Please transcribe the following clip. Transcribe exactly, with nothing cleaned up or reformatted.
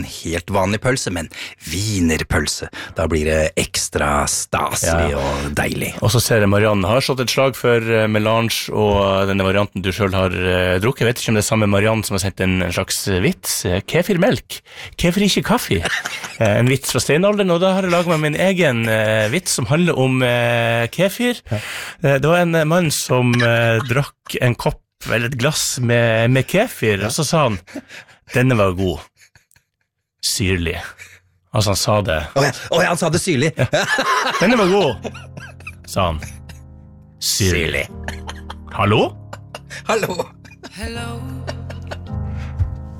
en helt vanlig pølse, men wienerpølse. Da blir det ekstra staselig ja. Og deilig. Og så ser jeg Marianne har slått et slag for melange og denne varianten du selv har uh, drukket. Jeg vet ikke om det er samme Marianne som har sendt en, en slags vits. Kefirmelk. Kefir ikke kaffe. En vits fra steinalderen, og da har jeg laget meg min egen uh, vits som handler om uh, kefir. Ja. Uh, det var en uh, mann som uh, drakk en kopp, eller et glass med, med kefir, ja. Og så sa han, denne var god. Syrlig. Altså han sa det. Åja, oh, oh, han sa det syrlig. Ja. Denne var god, sa han. Syrlig. Hallo? Hallo. Hello.